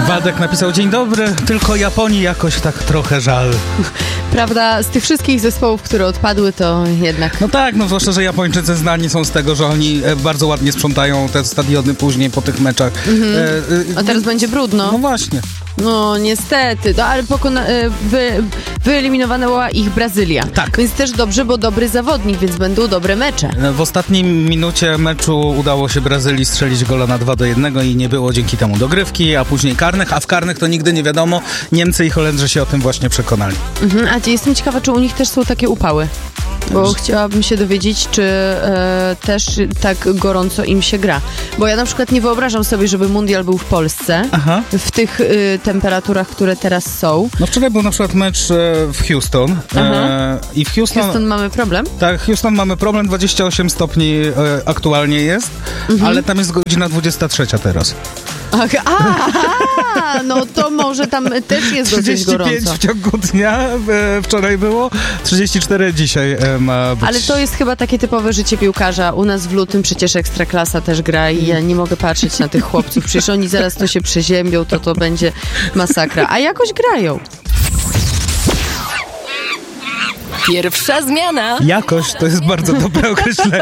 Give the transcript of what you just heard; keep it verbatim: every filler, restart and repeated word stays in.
Waldek napisał: dzień dobry, tylko Japonii jakoś tak trochę żal. Prawda, z tych wszystkich zespołów, które odpadły, to jednak... No tak, no zwłaszcza, że Japończycy znani są z tego, że oni bardzo ładnie sprzątają te stadiony później po tych meczach. Mhm. E, A teraz będzie brudno. No właśnie. No niestety, no, ale pokona- wy, wyeliminowana ich Brazylia. Tak. Więc też dobrze, bo dobry zawodnik, więc będą dobre mecze. W ostatniej minucie meczu udało się Brazylii strzelić gola na dwa do jednego i nie było dzięki temu dogrywki, a później karnych, a w karnych to nigdy nie wiadomo. Niemcy i Holendrzy się o tym właśnie przekonali. Mhm, a jestem ciekawa, czy u nich też są takie upały. Bo chciałabym się dowiedzieć, czy e, też tak gorąco im się gra. Bo ja na przykład nie wyobrażam sobie, żeby mundial był w Polsce. Aha. W tych y, temperaturach, które teraz są. No wczoraj był na przykład mecz e, w Houston. E, I w Houston... Houston mamy problem? Tak, Houston mamy problem, dwadzieścia osiem stopni e, aktualnie jest, mhm. ale tam jest godzina dwudziesta trzecia teraz. Ach, a, no to może tam też jest dosyć gorąco. trzydzieści pięć w ciągu dnia e, wczoraj było, trzydzieści cztery dzisiaj e, ma być. Ale to jest chyba takie typowe życie piłkarza. U nas w lutym przecież Ekstraklasa też gra i ja nie mogę patrzeć na tych chłopców. Przecież oni zaraz to się przeziębią, to to będzie masakra. A jakoś grają. Pierwsza zmiana. Jakoś to jest bardzo dobre określenie.